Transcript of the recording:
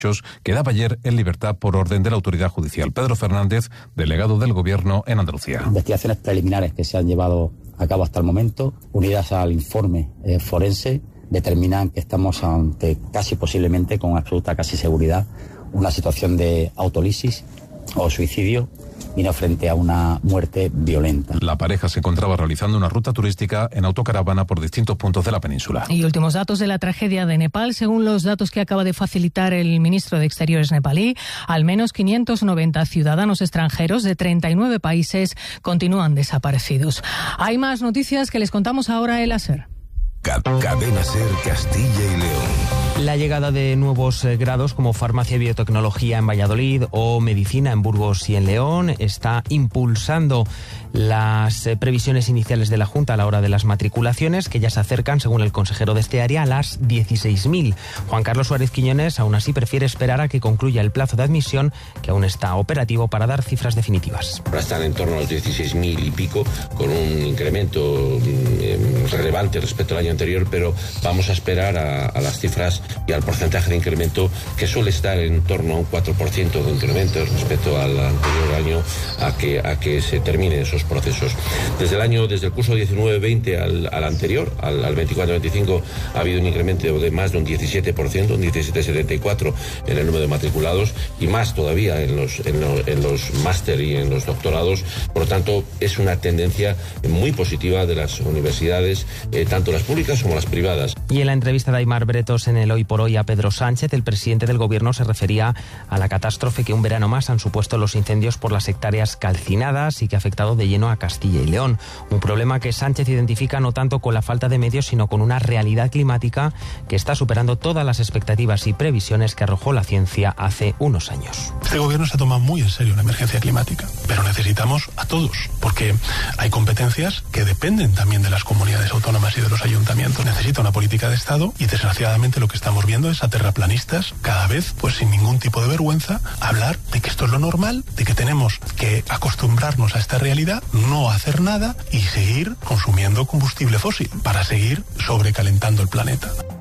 quedaba ayer en libertad por orden de la autoridad judicial. Pedro Fernández, delegado del Gobierno en Andalucía. Investigaciones preliminares que se han llevado a cabo hasta el momento, unidas al informe forense, determinan que estamos ante casi posiblemente, con absoluta casi seguridad, una situación de autolisis o suicidio y no frente a una muerte violenta. La pareja se encontraba realizando una ruta turística en autocaravana por distintos puntos de la península. Y últimos datos de la tragedia de Nepal. Según los datos que acaba de facilitar el ministro de Exteriores nepalí, al menos 590 ciudadanos extranjeros de 39 países continúan desaparecidos. Hay más noticias que les contamos ahora en la SER. Cadena SER Castilla y León. La llegada de nuevos grados como farmacia y biotecnología en Valladolid o medicina en Burgos y en León está impulsando las previsiones iniciales de la Junta a la hora de las matriculaciones, que ya se acercan, según el consejero de este área, a las 16.000. Juan Carlos Suárez Quiñones aún así prefiere esperar a que concluya el plazo de admisión, que aún está operativo, para dar cifras definitivas. Ahora están en torno a los 16.000 y pico, con un incremento relevante respecto al año anterior, pero vamos a esperar a las cifras y al porcentaje de incremento, que suele estar en torno a un 4% de incremento respecto al anterior año, a que se terminen esos procesos. Desde el curso 19-20 al anterior, al 24-25, ha habido un incremento de más de un 17%, un 17,74 en el número de matriculados, y más todavía en los máster y en los doctorados. Por lo tanto, es una tendencia muy positiva de las universidades, tanto las públicas como las privadas. Y en la entrevista de Aimar Bretos en el Hoy por Hoy a Pedro Sánchez, el presidente del Gobierno se refería a la catástrofe que un verano más han supuesto los incendios por las hectáreas calcinadas y que ha afectado de lleno a Castilla y León. Un problema que Sánchez identifica no tanto con la falta de medios, sino con una realidad climática que está superando todas las expectativas y previsiones que arrojó la ciencia hace unos años. Este Gobierno se toma muy en serio la emergencia climática, pero necesitamos a todos, porque hay competencias que dependen también de las comunidades autónomas y de los ayuntamientos. Necesita una política de Estado y, desgraciadamente, lo que estamos viendo es a terraplanistas cada vez, pues sin ningún tipo de vergüenza, hablar de que esto es lo normal, de que tenemos que acostumbrarnos a esta realidad, no hacer nada y seguir consumiendo combustible fósil para seguir sobrecalentando el planeta.